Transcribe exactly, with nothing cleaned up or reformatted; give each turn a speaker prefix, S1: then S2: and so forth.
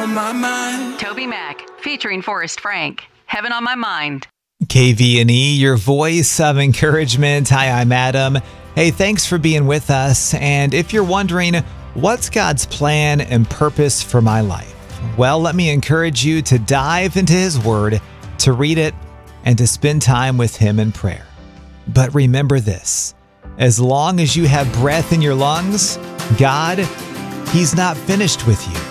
S1: on my mind.
S2: Toby Mac, featuring Forrest Frank. Heaven on My Mind.
S3: K V N E, your voice of encouragement. Hi, I'm Adam. Hey, thanks for being with us. And if you're wondering, what's God's plan and purpose for my life? Well, let me encourage you to dive into His Word, to read it, and to spend time with Him in prayer. But remember this, as long as you have breath in your lungs, God, He's not finished with you.